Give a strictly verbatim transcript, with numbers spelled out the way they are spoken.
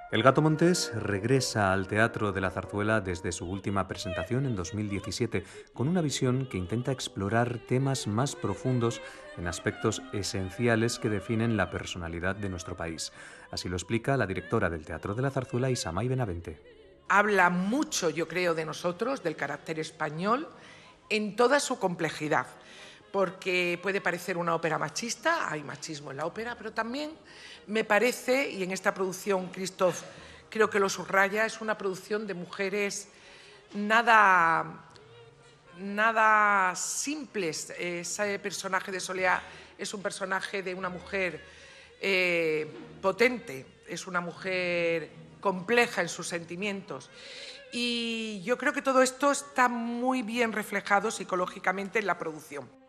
El Gato Montés regresa al Teatro de la Zarzuela desde su última presentación en dos mil diecisiete, con una visión que intenta explorar temas más profundos en aspectos esenciales que definen la personalidad de nuestro país. Así lo explica la directora del Teatro de la Zarzuela, Isamay Benavente. Habla mucho, yo creo, de nosotros, del carácter español, en toda su complejidad, porque puede parecer una ópera machista, hay machismo en la ópera, pero también me parece, y en esta producción Christoph creo que lo subraya, es una producción de mujeres nada, nada simples. Ese personaje de Soleá es un personaje de una mujer eh, potente, es una mujer compleja en sus sentimientos. Y yo creo que todo esto está muy bien reflejado psicológicamente en la producción.